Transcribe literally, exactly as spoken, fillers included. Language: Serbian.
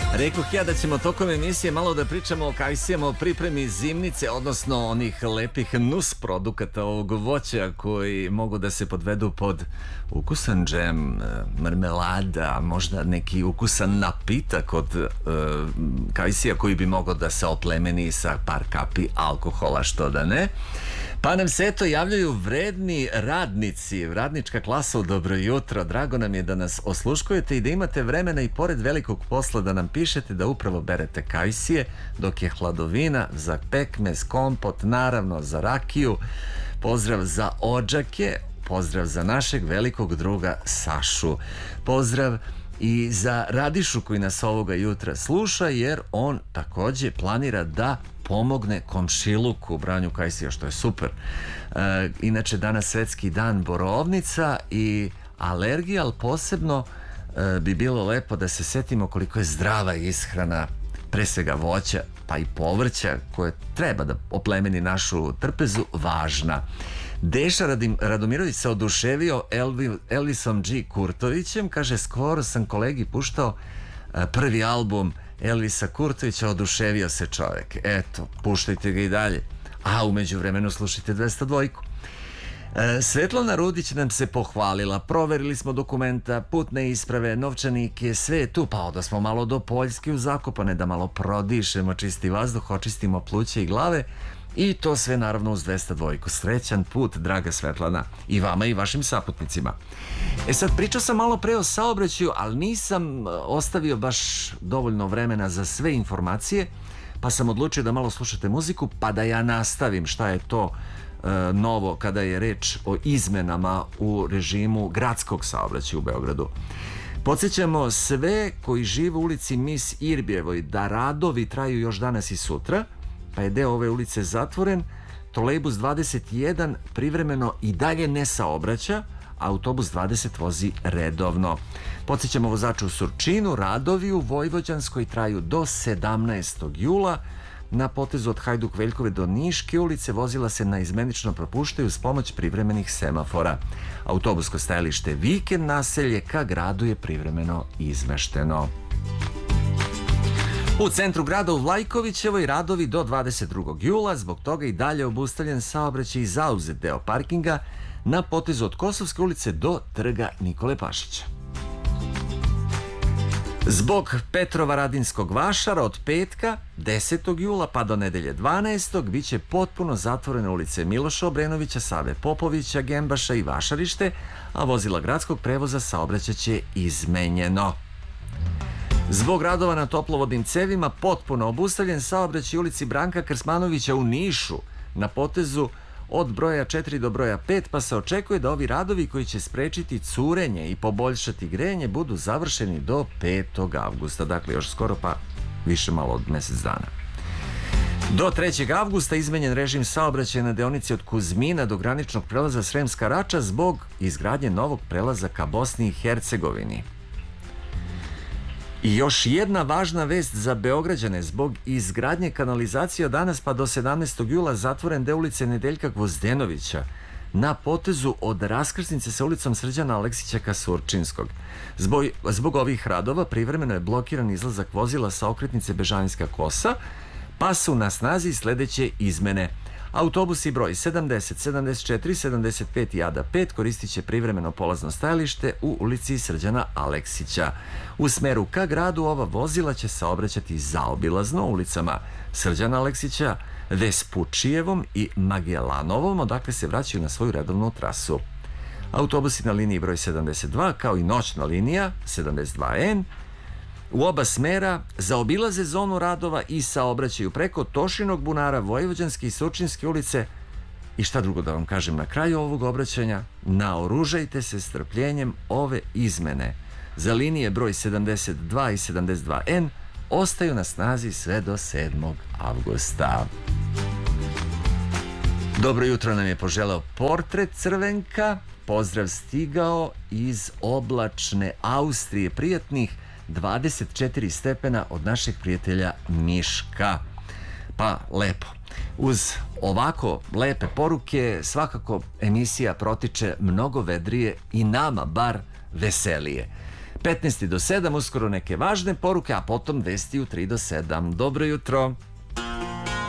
Rekoh ja da ćemo tokom emisije malo da pričamo o kajsijama, o pripremi zimnice, odnosno onih lepih nus produkata ovog voća koji mogu da se podvedu pod ukusan džem, marmelada, možda neki ukusan napitak od uh, kajsija koji bi mogao da se oplemeni sa par kapi alkohola, što da ne. Pa nam se eto javljaju vredni radnici, radnička klasa u dobro jutro. Drago nam je da nas osluškujete i da imate vremena i pored velikog posla da nam pišete da upravo berete kajsije dok je hladovina, za pekmez, kompot, naravno za rakiju. Pozdrav za odžake, pozdrav za našeg velikog druga Sašu. Pozdrav i za Radišu koji nas ovoga jutra sluša, jer on takođe planira da pomogne komšiluku u branju kajsija, što je super. E, inače, danas svetski dan borovnica i alergija, ali posebno e, bi bilo lepo da se setimo koliko je zdrava ishrana, pre svega voća, pa i povrća, koje treba da oplemeni našu trpezu, važna. Deša Radim, Radomirović se oduševio Elvi, Elvisom G. Kurtovićem, kaže, skoro sam kolegi puštao a, prvi album Elvisa Kurtovića, oduševio se čovjek. Eto, puštajte ga i dalje. A umeđu vremenu slušajte dvesta dva. E, Svetlana Rudić nam se pohvalila, proverili smo dokumenta, putne isprave, novčanike, sve je tu, pa oda smo malo do Poljske u Zakopane da malo prodišemo čisti vazduh, očistimo pluće i glave i to sve naravno uz dvesta dva. Srećan put, draga Svetlana, i vama i vašim saputnicima. E sad, pričao sam malo pre o saobraćaju, ali nisam ostavio baš dovoljno vremena za sve informacije, pa sam odlučio da malo slušate muziku, pa da ja nastavim šta je to e, novo kada je reč o izmenama u režimu gradskog saobraćaja u Beogradu. Podsjećamo sve koji žive u ulici Mis Irbijevoj da radovi traju još danas i sutra, pa je deo ove ulice zatvoren. Trolejbus dvadeset jedan privremeno i dalje ne saobraća, autobus dvadeset vozi redovno. Podsjećamo vozaču u Surčinu, radovi u Vojvođanskoj traju do sedamnaestog jula. Na potezu od Hajduk Veljkove do Niške ulice vozila se naizmenično propuštaju uz pomoć privremenih semafora. Autobusko stajalište Vikend naselje ka gradu je privremeno izmešteno. U centru grada u Vlajkovićevoj radovi do dvadeset drugog jula, zbog toga i dalje obustavljen saobraćaj i zauzet deo parkinga na potezu od Kosovske ulice do trga Nikole Pašića. Zbog Petrova Radinskog vašara od petka desetog jula pa do nedelje dvanaestog biće potpuno zatvorene ulice Miloša Obrenovića, Save Popovića, Gembaša i Vašarište, a vozila gradskog prevoza saobraćaće izmenjeno. Zbog radova na toplovodnim cevima potpuno obustavljen saobraćaj u ulici Branka Krsmanovića u Nišu na potezu od broja četiri do broja pet, pa se očekuje da ovi radovi koji će sprečiti curenje i poboljšati grejanje budu završeni do petog avgusta, dakle još skoro pa više malo od mesec dana. Do trećeg avgusta izmenjen režim saobraćaja na deonici od Kuzmina do graničnog prelaza Sremska Rača zbog izgradnje novog prelaza ka Bosni i Hercegovini. I još jedna važna vest za Beograđane, zbog izgradnje kanalizacije od danas pa do sedamnaestog jula zatvoren deo ulice Nedeljka Gvozdenovića na potezu od raskrsnice sa ulicom Srđana Aleksića ka Surčinskog. Zbog, zbog ovih radova privremeno je blokiran izlazak vozila sa okretnice Bežanijska Kosa, pa su na snazi sledeće izmene. Autobusi broj sedamdeset, sedamdeset četiri, sedamdeset pet i Ada pet koristit će privremeno polazno stajalište u ulici Srđana Aleksića. U smeru ka gradu ova vozila će saobraćati zaobilazno ulicama Srđana Aleksića, Vespučijevom i Magellanovom, odakle se vraćaju na svoju redovnu trasu. Autobusi na liniji broj sedamdeset dva, kao i noćna linija sedamdeset dva N, u oba smera zaobilaze zonu radova i saobraćaju preko Tošinog bunara, Vojvođanske i Surčinske ulice. I šta drugo da vam kažem na kraju ovog obraćanja? Naoružajte se strpljenjem, ove izmene za linije broj sedamdeset dva i sedamdeset dva N ostaju na snazi sve do sedmog avgusta. Dobro jutro nam je poželeo Portret Crvenka. Pozdrav stigao iz oblačne Austrije, prijatnih dvadeset četiri stepena od našeg prijatelja Miška. Pa lepo. Uz ovako lepe poruke svakako emisija protiče mnogo vedrije i nama bar veselije. petnaest do sedam uskoro neke važne poruke, a potom vesti u tri do sedam. Dobro jutro.